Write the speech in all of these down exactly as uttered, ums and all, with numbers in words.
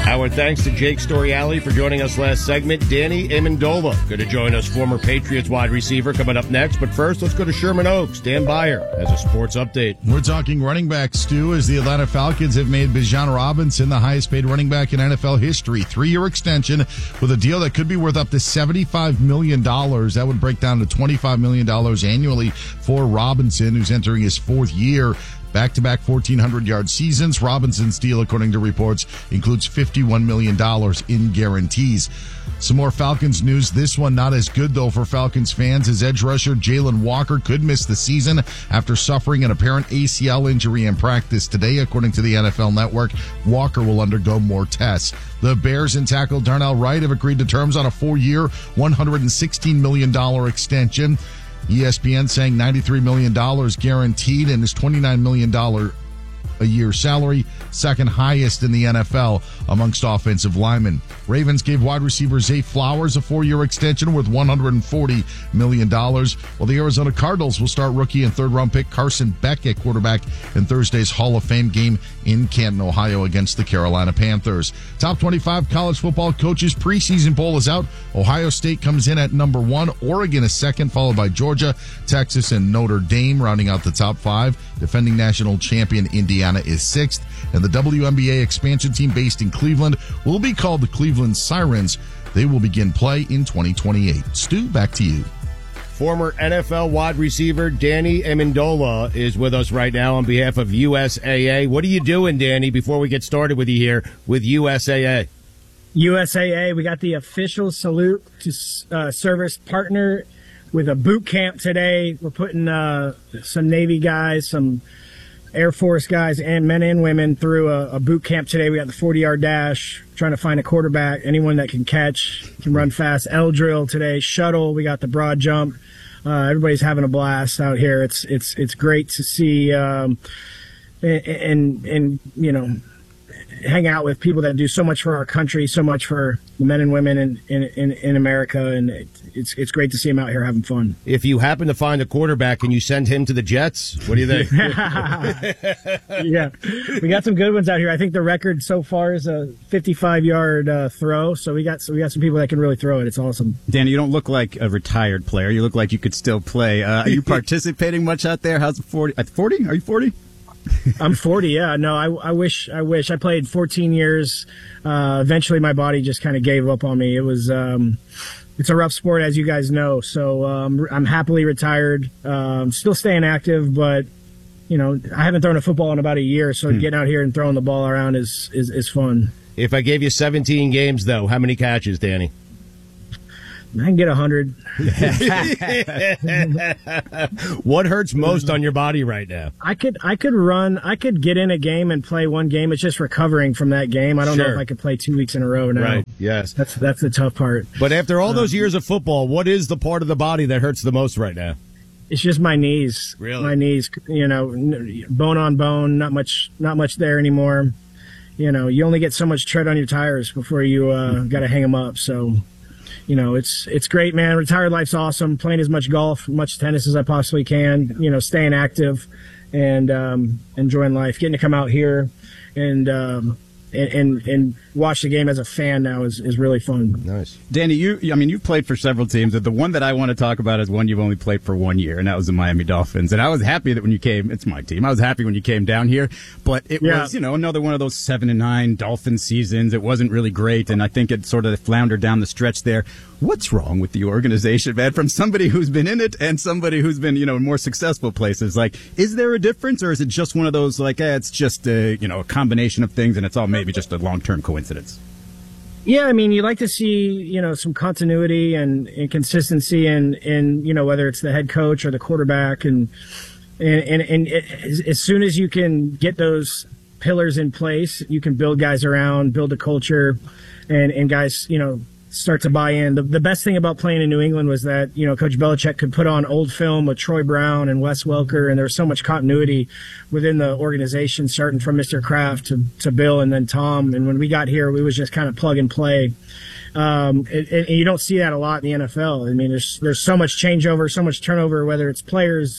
Our thanks to Jake Storiale for joining us last segment. Danny Amendola going to join us, former Patriots wide receiver, coming up next. But first, let's go to Sherman Oaks. Dan Beyer has a sports update. We're talking running back, Stu, as the Atlanta Falcons have made Bijan Robinson the highest paid running back in N F L history. Three-year extension with a deal that could be worth up to seventy-five million dollars. That would break down to twenty-five million dollars annually for Robinson, who's entering his fourth year. Back-to-back fourteen hundred yard seasons. Robinson's deal, according to reports, includes fifty-one million dollars in guarantees. Some more Falcons news. This one not as good, though, for Falcons fans. His edge rusher, Jalen Walker, could miss the season after suffering an apparent A C L injury in practice today, according to the N F L Network. Walker will undergo more tests. The Bears and tackle Darnell Wright have agreed to terms on a four-year, one hundred sixteen million dollars extension. E S P N saying ninety-three million dollars guaranteed, and his twenty-nine million dollars a year salary, second highest in the N F L amongst offensive linemen. Ravens gave wide receiver Zay Flowers a four-year extension worth one hundred forty million dollars, while the Arizona Cardinals will start rookie and third-round pick Carson Beck at quarterback in Thursday's Hall of Fame game in Canton, Ohio against the Carolina Panthers. Top twenty-five college football coaches preseason poll is out. Ohio State comes in at number one. Oregon is second, followed by Georgia, Texas, and Notre Dame, rounding out the top five. Defending national champion Indiana is sixth, and the W N B A expansion team based in Cleveland will be called the Cleveland Sirens. They will begin play in twenty twenty-eight. Stu, back to you. Former N F L wide receiver Danny Amendola is with us right now on behalf of U S A A. What are you doing, Danny, before we get started with you here with U S A A? U S A A, we got the official salute to uh, service partner with a boot camp today. We're putting uh, some Navy guys, some Air Force guys, and men and women through a, a boot camp today. We got the forty-yard dash, trying to find a quarterback, anyone that can catch, can run fast. L drill today, shuttle. We got the broad jump. Uh, everybody's having a blast out here. It's it's it's great to see um, and, and and you know, hang out with people that do so much for our country, so much for the men and women in in, in, in America, and it, it's it's great to see them out here having fun. If you happen to find a quarterback, can you send him to the Jets? What do you think? Yeah, we got some good ones out here. I think the record so far is a fifty-five yard uh, throw, so we got so we got some people that can really throw it. It's awesome. Danny, you don't look like a retired player. You look like you could still play. Uh, are you participating much out there? How's the forty? At forty? Are you forty? I'm forty, yeah. No, I, I wish, I wish. I played fourteen years. Uh, eventually, my body just kind of gave up on me. It was, um, it's a rough sport, as you guys know. So um, I'm happily retired. Um, still staying active, but you know, I haven't thrown a football in about a year. So hmm. getting out here and throwing the ball around is is, is fun. If I gave you seventeen games, though, how many catches, Danny? I can get a hundred. What hurts most on your body right now? I could, I could run. I could get in a game and play one game. It's just recovering from that game. I don't Sure. know if I could play two weeks in a row now. Right. Yes. That's that's the tough part. But after all those years of football, what is the part of the body that hurts the most right now? It's just my knees. Really? My knees. You know, bone on bone. Not much. Not much there anymore. You know, you only get so much tread on your tires before you uh, got to hang them up. So. You know, it's it's great, man. Retired life's awesome. Playing as much golf, much tennis as I possibly can. You know, staying active and um, enjoying life. Getting to come out here and um, and, and and watch the game as a fan now is, is really fun. Nice. Danny, you I mean, you've played for several teams. The one that I want to talk about is one you've only played for one year, and that was the Miami Dolphins. And I was happy that when you came, it's my team. I was happy when you came down here, but it Yeah. was, you know, another one of those seven and nine Dolphin seasons. It wasn't really great, and I think it sort of floundered down the stretch there. What's wrong with the organization, man? From somebody who's been in it and somebody who's been, you know, in more successful places. Like, is there a difference, or is it just one of those, like, eh, it's just a, you know, a combination of things, and it's all maybe just a long-term coincidence? Yeah, I mean, you like to see, you know, some continuity and, and consistency in, in, you know, whether it's the head coach or the quarterback. And, and, and, and it, as, as soon as you can get those pillars in place, you can build guys around, build a culture, and, and guys, you know, start to buy in. The, the best thing about playing in New England was that, you know, Coach Belichick could put on old film with Troy Brown and Wes Welker, and there was so much continuity within the organization, starting from Mister Kraft to, to Bill and then Tom. And when we got here, we was just kind of plug and play. Um, and, and you don't see that a lot in the N F L. I mean, there's there's so much changeover, so much turnover, whether it's players,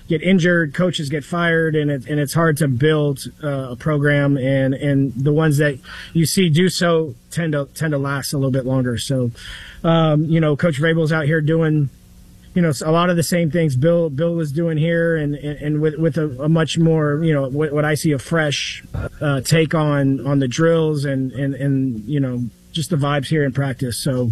get injured, coaches get fired, and it, and it's hard to build uh, a program. And, and the ones that you see do so tend to tend to last a little bit longer. So, um, you know, Coach Vrabel's out here doing, you know, a lot of the same things Bill Bill was doing here, and and, and with with a, a much more, you know, what, what I see a fresh uh, take on on the drills and and and you know, just the vibes here in practice. So,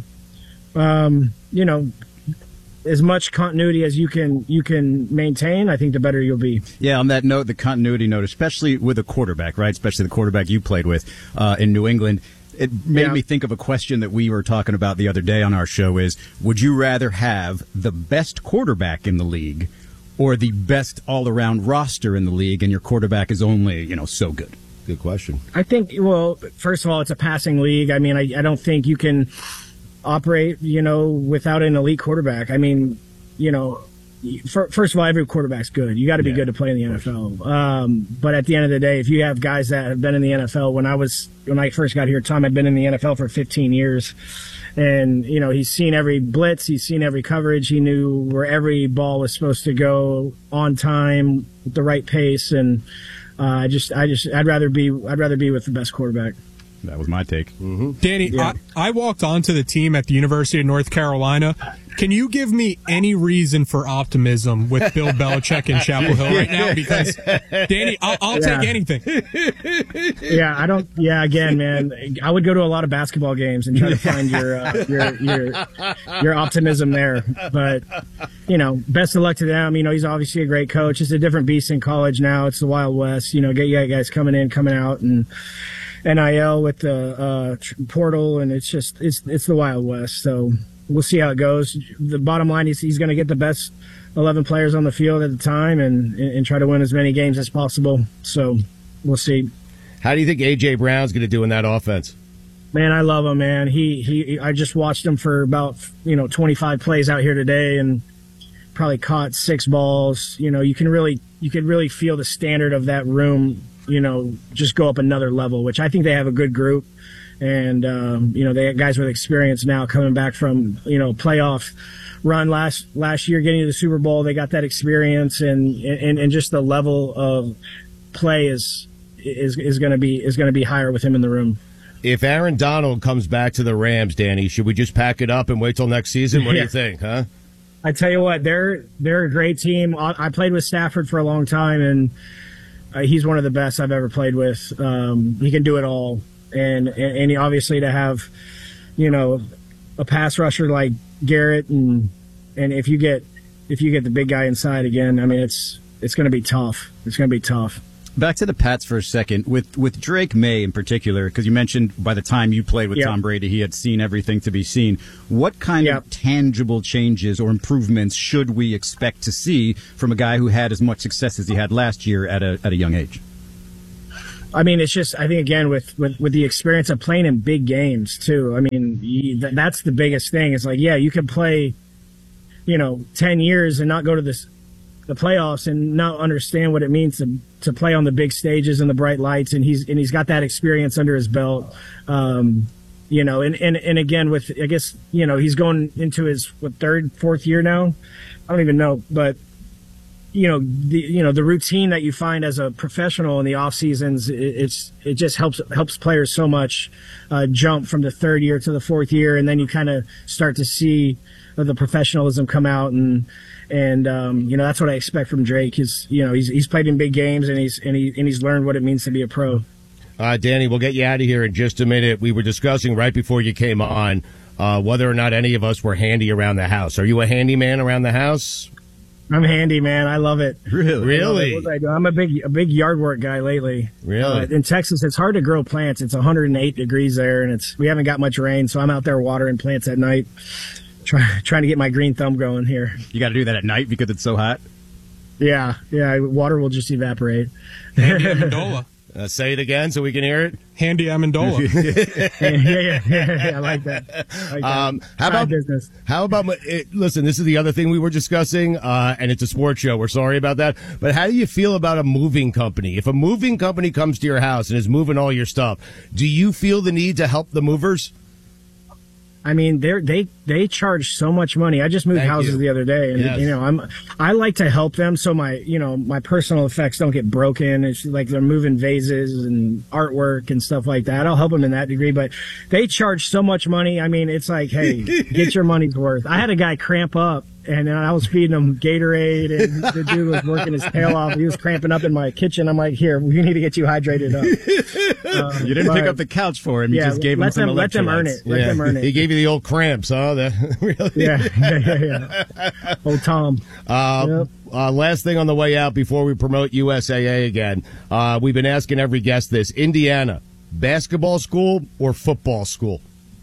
um, you know, as much continuity as you can you can maintain, I think the better you'll be. Yeah, on that note, the continuity note, especially with a quarterback, right? Especially the quarterback you played with uh, in New England. It made yeah. me think of a question that we were talking about the other day on our show is, would you rather have the best quarterback in the league or the best all-around roster in the league, and your quarterback is only, you know, so good? Good question. I think, well, first of all, it's a passing league. I mean, I, I don't think you can operate, you know, without an elite quarterback. I mean, you know, for, first of all, every quarterback's good. You got to be yeah, good to play in the N F L. Um, but at the end of the day, if you have guys that have been in the N F L, when I was when I first got here, Tom had been in the N F L for fifteen years, and you know he's seen every blitz, he's seen every coverage, he knew where every ball was supposed to go on time, with the right pace, and uh, I just, I just, I'd rather be, I'd rather be with the best quarterback. That was my take. Mm-hmm. Danny, yeah. I, I walked onto the team at the University of North Carolina. Can you give me any reason for optimism with Bill Belichick in Chapel Hill right now? Because, Danny, I'll, I'll yeah. take anything. Yeah, I don't. Yeah, again, man, I would go to a lot of basketball games and try to find your uh, your your your optimism there. But you know, best of luck to them. You know, he's obviously a great coach. It's a different beast in college now. It's the Wild West. You know, get you guys coming in, coming out, and N I L with the uh, portal, and it's just it's it's the Wild West. So we'll see how it goes. The bottom line is he's going to get the best eleven players on the field at the time, and and try to win as many games as possible. So we'll see. How do you think A J Brown's going to do in that offense? Man, I love him, man. He he. I just watched him for about you know twenty-five plays out here today, and probably caught six balls. You know, you can really you can really feel the standard of that room, you know, just go up another level, which I think they have a good group. And, um, you know, they have guys with experience now coming back from, you know, playoff run last last year, getting to the Super Bowl. They got that experience, and and, and just the level of play is is is going to be is going to be higher with him in the room. If Aaron Donald comes back to the Rams, Danny, should we just pack it up and wait till next season? What yeah. do you think, huh? I tell you what, they're they're a great team. I played with Stafford for a long time, and uh, he's one of the best I've ever played with. Um, he can do it all. And, and and obviously to have, you know, a pass rusher like Garrett, and and if you get if you get the big guy inside again, I mean it's it's going to be tough. It's going to be tough. Back to the Pats for a second with with Drake May in particular, because you mentioned by the time you played with yeah. Tom Brady, he had seen everything to be seen. What kind yeah. of tangible changes or improvements should we expect to see from a guy who had as much success as he had last year at a at a young age? I mean, it's just, I think, again, with, with, with the experience of playing in big games, too. I mean, you, that, that's the biggest thing. It's like, yeah, you can play, you know, ten years and not go to this, the playoffs and not understand what it means to, to play on the big stages and the bright lights. And he's, and he's got that experience under his belt. Um, you know, and, and, and again, with, I guess, you know, he's going into his, what, third, fourth year now? I don't even know, but you know, the, you know, the routine that you find as a professional in the off seasons, it, it's, it just helps, helps players so much, uh, jump from the third year to the fourth year. And then you kind of start to see the professionalism come out. And, and, um, you know, that's what I expect from Drake. He's, you know, he's, he's played in big games, and he's, and he, and he's learned what it means to be a pro. Uh, Danny, we'll get you out of here in just a minute. We were discussing right before you came on, uh, whether or not any of us were handy around the house. Are you a handyman around the house? I'm handy, man. I love it. Really? Really? What I do. I'm a big, a big yard work guy lately. Really? Uh, in Texas, it's hard to grow plants. It's one hundred eight degrees there, and it's we haven't got much rain, so I'm out there watering plants at night, try, trying to get my green thumb going here. You got to do that at night because it's so hot? Yeah, yeah. Water will just evaporate. Handy Amendola. Uh, say it again so we can hear it. Handy Amendola. yeah, yeah, yeah, yeah, I like that. I like that. Um, how about business? How about it, listen? This is the other thing we were discussing, uh, and it's a sports show. We're sorry about that, but how do you feel about a moving company? If a moving company comes to your house and is moving all your stuff, do you feel the need to help the movers? I mean, they they they charge so much money. I just moved Thank houses you. the other day, and Yes. you know, I'm I like to help them so my you know my personal effects don't get broken. It's like they're moving vases and artwork and stuff like that. I'll help them in that degree, but they charge so much money. I mean, it's like, hey, get your money's worth. I had a guy cramp up, and I was feeding him Gatorade, and the dude was working his tail off. He was cramping up in my kitchen. I'm like, here, we need to get you hydrated up. Um, You didn't pick but- up the couch for him. You Yeah, just gave him let some them let them earn electrolytes. it. Let them earn He it. gave you the old cramps, huh? That, really? Yeah, yeah, yeah, yeah. Old Tom. Uh, Yep. uh, last thing on the way out before we promote U S A A again. Uh, we've been asking every guest this. Indiana, basketball school or football school?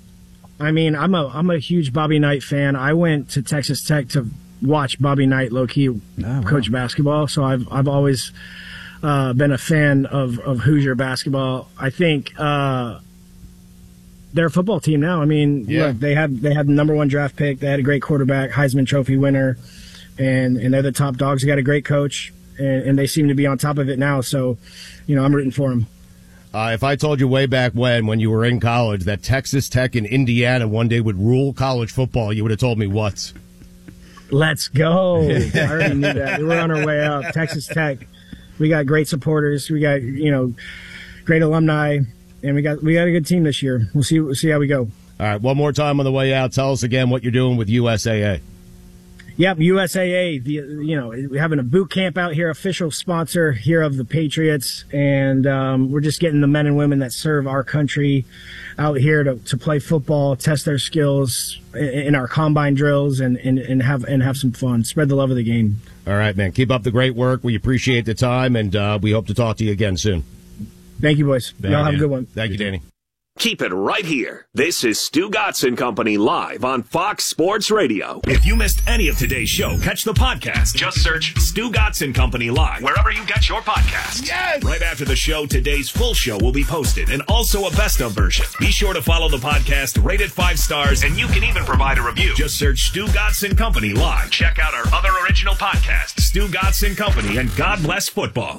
I mean, I'm a I'm a huge Bobby Knight fan. I went to Texas Tech to watch Bobby Knight low key wow. coach basketball, so I've I've always uh, been a fan of, of Hoosier basketball. I think uh, they're a football team now. I mean, Yeah. look, they had they had the number one draft pick. They had a great quarterback, Heisman Trophy winner, and and they're the top dogs. They got a great coach, and, and they seem to be on top of it now. So, you know, I'm rooting for them. Uh, if I told you way back when, when you were in college, that Texas Tech and Indiana one day would rule college football, you would have told me what? Let's go. I already knew that. We were on our way up. Texas Tech. We got great supporters. We got, you know, great alumni, and we got we got a good team this year. We'll see we'll see how we go. All right, one more time on the way out. Tell us again what you're doing with U S A A. Yep, U S A A, the you know, we're having a boot camp out here, official sponsor here of the Patriots, and um, we're just getting the men and women that serve our country out here to, to play football, test their skills in, in our combine drills, and, and, and have and have some fun. Spread the love of the game. All right, man. Keep up the great work. We appreciate the time, and uh, we hope to talk to you again soon. Thank you, boys. Y'all have a good one. Thank you, Danny. Keep it right here. This is Stu Gatz and Company live on Fox Sports Radio. If you missed any of today's show, catch the podcast. Just search Stu Gatz and Company live wherever you get your podcasts. Yes! Right after the show, today's full show will be posted and also a best of version. Be sure to follow the podcast, rate it five stars, and you can even provide a review. Just search Stu Gatz and Company live. Check out our other original podcasts, Stu Gatz and Company and God Bless Football.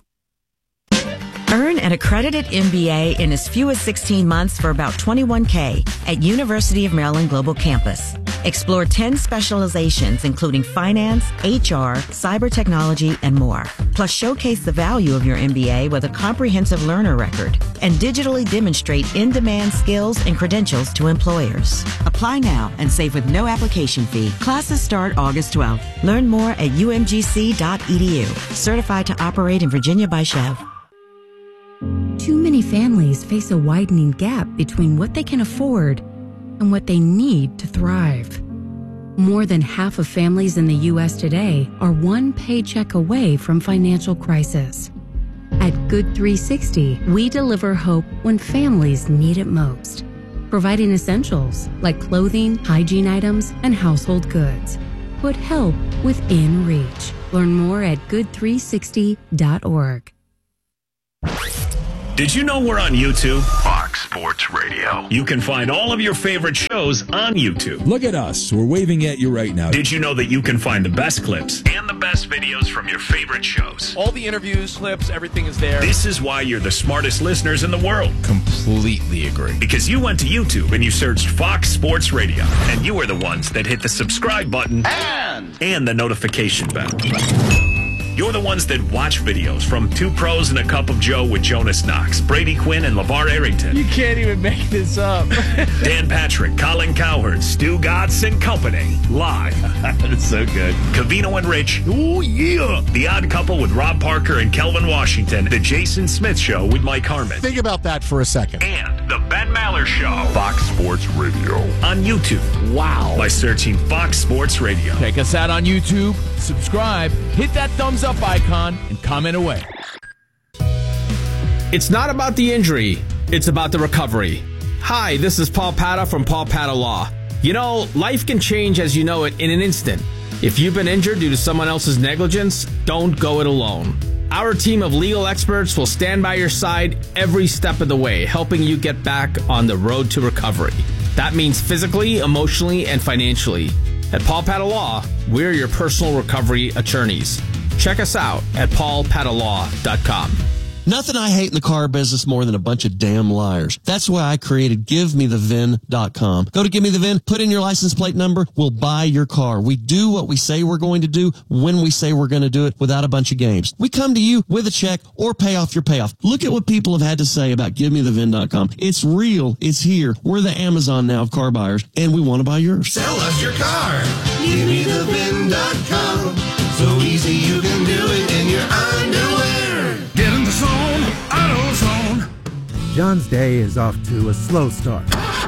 Earn an accredited M B A in as few as sixteen months for about twenty-one K at University of Maryland Global Campus. Explore ten specializations, including finance, H R, cyber technology, and more. Plus, showcase the value of your M B A with a comprehensive learner record and digitally demonstrate in-demand skills and credentials to employers. Apply now and save with no application fee. Classes start August twelfth. Learn more at U M G C dot E D U. Certified to operate in Virginia by Chev. Too many families face a widening gap between what they can afford and what they need to thrive. More than half of families in the U S today are one paycheck away from financial crisis. At Good three sixty, we deliver hope when families need it most, providing essentials like clothing, hygiene items, and household goods. Put help within reach. Learn more at good three sixty dot org. Did you know we're on YouTube? Fox Sports Radio. You can find all of your favorite shows on YouTube. Look at us. We're waving at you right now. Did you know that you can find the best clips and the best videos from your favorite shows? All the interviews, clips, everything is there. This is why you're the smartest listeners in the world. Completely agree. Because you went to YouTube and you searched Fox Sports Radio, and you are the ones that hit the subscribe button And and the notification bell. You're the ones that watch videos from Two Pros and a Cup of Joe with Jonas Knox, Brady Quinn, and LeVar Arrington. You can't even make this up. Dan Patrick, Colin Cowherd, Stu Gatz and Company, live. That's so good. Cavino and Rich. Oh, yeah. The Odd Couple with Rob Parker and Kelvin Washington. The Jason Smith Show with Mike Harmon. Think about that for a second. And The Ben Maller Show. Fox Sports Radio. On YouTube. Wow. By searching Fox Sports Radio. Check us out on YouTube, subscribe, hit that thumbs up icon, and comment away. It's not about the injury, it's about the recovery. Hi, this is Paul Pata from Paul Pata Law. You know, life can change as you know it in an instant. If you've been injured due to someone else's negligence, don't go it alone. Our team of legal experts will stand by your side every step of the way, helping you get back on the road to recovery. That means physically, emotionally, and financially. At Paul Pata Law, we're your personal recovery attorneys. Check us out at paul pata law dot com. Nothing I hate in the car business more than a bunch of damn liars. That's why I created give me the V I N dot com. Go to Give Me the V I N, put in your license plate number, we'll buy your car. We do what we say we're going to do when we say we're going to do it without a bunch of games. We come to you with a check or pay off your payoff. Look at what people have had to say about give me the V I N dot com. It's real. It's here. We're the Amazon now of car buyers, and we want to buy yours. Sell us your car. give me the V I N dot com. So easy you can do it in your underwear. Get in the zone, AutoZone. John's day is off to a slow start.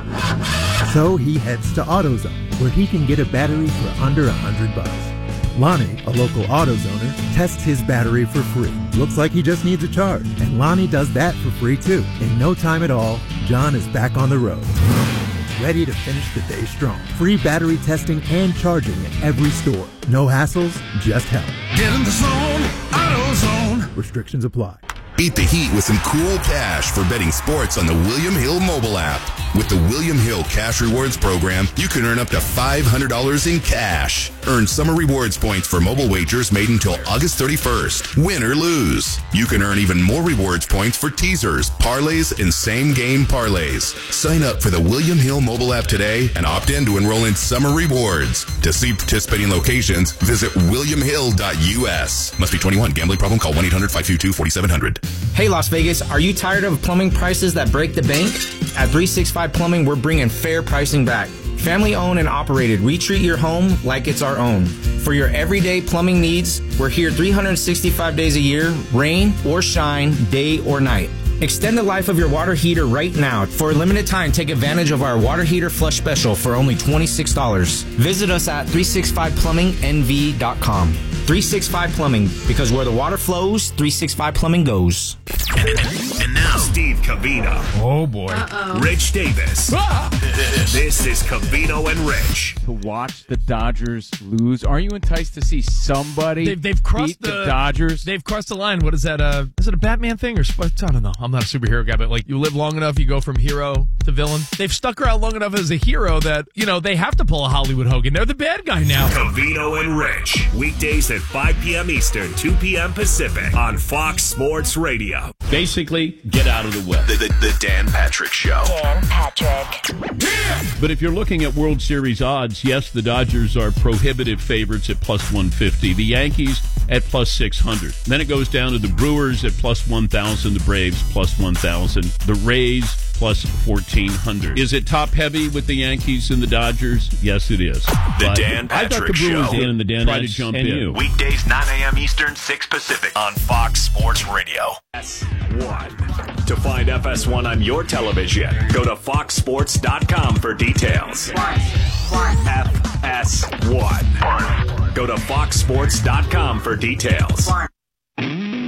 So he heads to AutoZone, where he can get a battery for under a hundred bucks. Lonnie, a local AutoZoner, tests his battery for free. Looks like he just needs a charge, and Lonnie does that for free too. In no time at all, John is back on the road, ready to finish the day strong. Free battery testing and charging at every store. No hassles, just help. Get in the zone, AutoZone. Restrictions apply. Beat the heat with some cool cash for betting sports on the William Hill mobile app. With the William Hill Cash Rewards program, you can earn up to five hundred dollars in cash. Earn summer rewards points for mobile wagers made until August thirty-first. Win or lose. You can earn even more rewards points for teasers, parlays, and same-game parlays. Sign up for the William Hill mobile app today and opt in to enroll in summer rewards. To see participating locations, visit william hill dot u s. Must be twenty-one. Gambling problem? Call one eight hundred five two two four seven zero zero. Hey, Las Vegas, are you tired of plumbing prices that break the bank? At three sixty-five Plumbing, we're bringing fair pricing back. Family owned and operated, we treat your home like it's our own. For your everyday plumbing needs, we're here three hundred sixty-five days a year, rain or shine, day or night. Extend the life of your water heater right now. For a limited time, take advantage of our water heater flush special for only twenty-six dollars. Visit us at three sixty-five plumbing n v dot com. three sixty-five Plumbing, because where the water flows, three sixty-five Plumbing goes. And now, Steve Covino. Oh, boy. Uh-oh. Rich Davis. Ah! This is Covino and Rich. To watch the Dodgers lose, are you enticed to see somebody they've, they've crossed beat the, the Dodgers? They've crossed the line. What is that? Uh, is it a Batman thing? Or I don't know. I'm not a superhero guy, but like you live long enough, you go from hero to villain. They've stuck around long enough as a hero that, you know, they have to pull a Hollywood Hogan. They're the bad guy now. Covino and Rich. Weekdays at five p.m. Eastern, two p.m. Pacific on Fox Sports Radio. Basically, get out of the way. The, the, the Dan Patrick Show. Dan Patrick. But if you're looking at World Series odds, yes, the Dodgers are prohibitive favorites at plus one fifty. The Yankees at plus six hundred. Then it goes down to the Brewers at plus one thousand, the Braves plus one thousand, the Rays plus fourteen hundred. Is it top heavy with the Yankees and the Dodgers? Yes, it is. The but Dan Patrick I thought the Brewers Show. in and the Dan try to jump in. You. Weekdays nine a.m. Eastern, six Pacific on Fox Sports Radio. F S one. To find F S one on your television, go to fox sports dot com for details. F S one. Go to fox sports dot com for details.